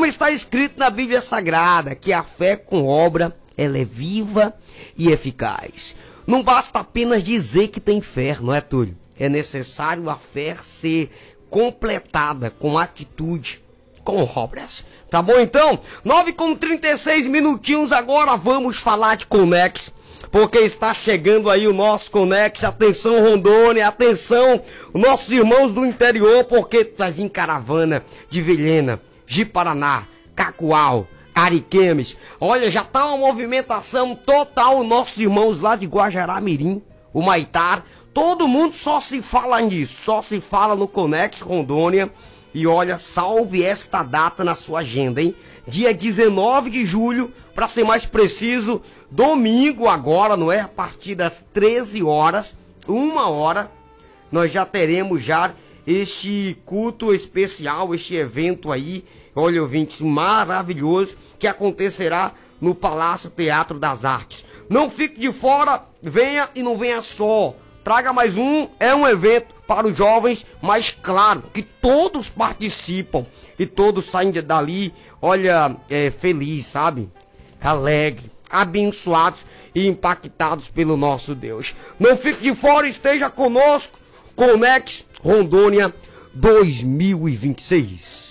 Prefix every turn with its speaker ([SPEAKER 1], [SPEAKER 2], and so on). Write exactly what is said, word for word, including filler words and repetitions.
[SPEAKER 1] está escrito na Bíblia Sagrada que a fé com obra, ela é viva e eficaz. Não basta apenas dizer que tem fé, não é, Túlio? É necessário a fé ser completada com atitude, com obras. Tá bom, então? nove com trinta e seis minutinhos agora, vamos falar de Conex, porque está chegando aí o nosso Conex. Atenção, Rondônia, atenção, nossos irmãos do interior, porque vai vir caravana de Vilhena, de Paraná, Cacoal, Ariquemes. Olha, já tá uma movimentação total, nossos irmãos lá de Guajará-Mirim, o Maitar, todo mundo só se fala nisso, só se fala no Conex Rondônia. E olha, salve esta data na sua agenda, hein? Dia dezenove de julho, para ser mais preciso, domingo agora, não é? A partir das treze horas, uma hora, nós já teremos já este culto especial, este evento aí, olha, ouvintes, maravilhoso, que acontecerá no Palácio Teatro das Artes. Não fique de fora, venha e não venha só. Traga mais um, é um evento para os jovens, mas claro que todos participam e todos saem dali, olha, é, feliz, sabe? Alegre, abençoados e impactados pelo nosso Deus. Não fique de fora, esteja conosco. Conex Rondônia dois mil e vinte e seis.